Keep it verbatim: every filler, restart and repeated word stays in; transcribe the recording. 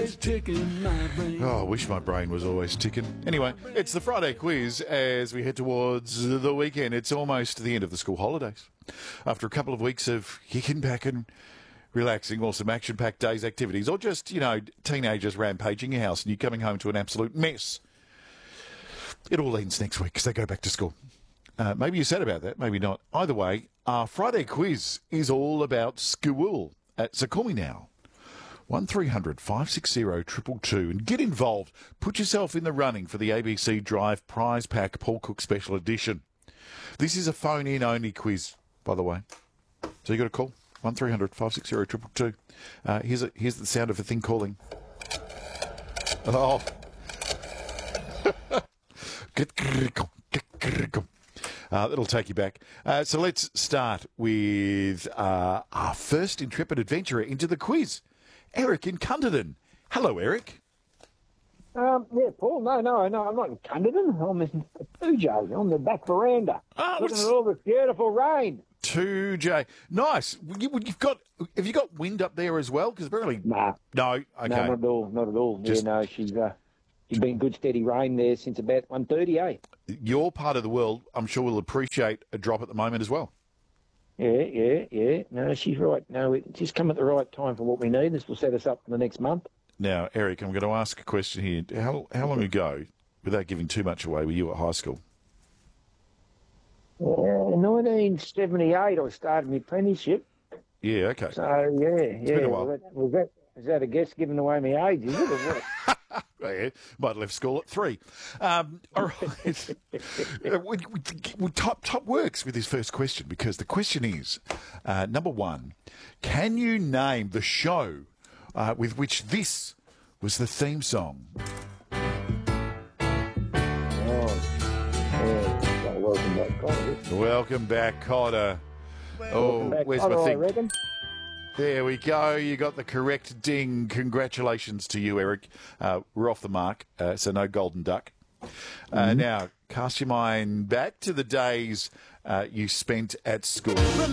always ticking, my brain. Oh, I wish my brain was always ticking. Anyway, it's the Friday quiz as we head towards the weekend. It's almost the end of the school holidays. After a couple of weeks of kicking back and relaxing, or some action-packed days activities, or just, you know, teenagers rampaging your house and you coming home to an absolute mess. It all ends next week because they go back to school. Uh, maybe you're sad about that, maybe not. Either way, our Friday quiz is all about school. Uh, so call me now. one three hundred five six zero two two two and get involved. Put yourself in the running for the A B C Drive Prize Pack Paul Cook Special Edition. This is a phone-in only quiz, by the way. So you got to call one three hundred five six zero two two two. Uh, here's, a, here's the sound of a thing calling. Oh. Uh, that'll take you back. Uh, so let's start with uh, our first intrepid adventurer into the quiz, Eric in Cunderden. Hello, Eric. Um, yeah, Paul. No, no, no. I'm not in Cunderden. I'm in Pujo on the back veranda, Oh, looking it's at all this beautiful rain. two J. Nice. You, you've got. Have you got wind up there as well? Because apparently, Nah, no. Okay. no, not at all, not at all. Just- Yeah, no, she's uh, she's been good steady rain there since about one thirty, eh? Your part of the world, I'm sure, will appreciate a drop at the moment as well. Yeah, yeah, yeah. No, she's right. No, it's just come at the right time for what we need. This will set us up for the next month. Now, Eric, I'm going to ask a question here. How how long ago, without giving too much away, were you at high school? Uh, nineteen seventy-eight, I started my apprenticeship. Yeah. Okay. So yeah, yeah. been a while. Was that, was that is that a guess giving away my age? Is it? Or what? Yeah, might have left school at three. Um, all right. Uh, we, we, we top, top works with his first question because the question is, uh, number one, can you name the show uh, with which this was the theme song? Oh, yeah. So welcome back, Cotter. Welcome back, Cotter. Oh, Welcome back, where's Cotter, my I thing? reckon. There we go. You got the correct ding. Congratulations to you, Eric. Uh, we're off the mark, uh, so no golden duck. Uh, Mm-hmm. Now, cast your mind back to the days uh, you spent at school.